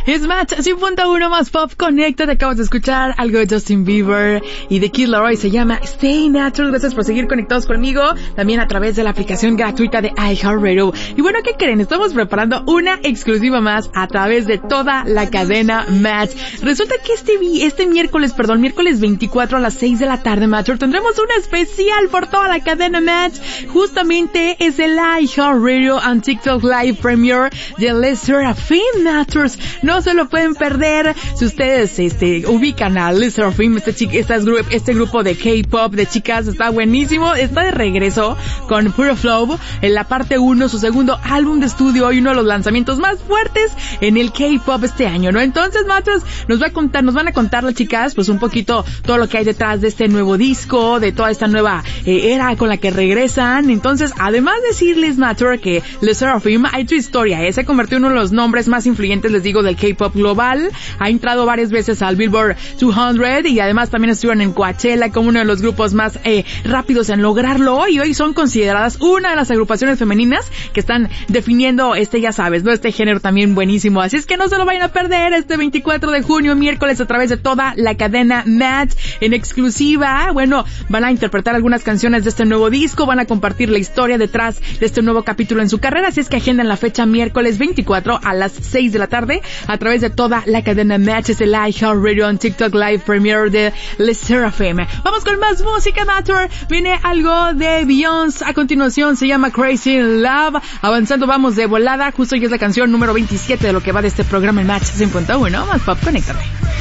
Es Match 100.1 más Pop Connected. Acabas de escuchar algo de Justin Bieber y de Kid Laroi, se llama Stay Natural. Gracias por seguir conectados conmigo, también a través de la aplicación gratuita de iHeartRadio. Y bueno, ¿qué creen? Estamos preparando una exclusiva más a través de toda la cadena Match. Resulta que este miércoles 24 a las 6 de la tarde, Match, tendremos un especial por toda la cadena Match. Justamente es el iHeartRadio and TikTok Live Premiere de Les Seraphim, Matchers. No se lo pueden perder. Si ustedes ubican a Les Seraphim, este grupo de K-pop de chicas, está buenísimo. Está de regreso con Pure Flow en la parte 1, su segundo álbum de estudio y uno de los lanzamientos más fuertes en el K-pop este año, ¿no? Entonces, Matchers, nos van a contar las chicas pues un poquito todo lo que hay detrás de este nuevo disco, de toda esta nueva era con la que regresan. Entonces, además de decirles, Matcher, que Les Seraphim hay tu historia, se convirtió en uno de los nombres más influyentes, les digo, del K-pop global. Ha entrado varias veces al Billboard 200 y además también estuvieron en Coachella como uno de los grupos más rápidos en lograrlo, y hoy son consideradas una de las agrupaciones femeninas que están definiendo ya sabes, ¿no? Este género también buenísimo. Así es que no se lo vayan a perder este 24 de junio, miércoles, a través de toda la cadena Match en exclusiva. Bueno, van a interpretar algunas canciones de este nuevo disco, van a compartir la historia detrás de este nuevo capítulo en su carrera. Así es que agendan la fecha miércoles 24 a las 6 de la tarde a través de toda la cadena Match. Es el iHeartRadio on TikTok Live Premiere de Les Seraphim. Vamos con más música, Matter. Viene algo de Beyoncé. A continuación se llama Crazy in Love. Avanzando, vamos de volada. Justo ya es la canción número 27 de lo que va de este programa en Match 100.1 más Pop Connected.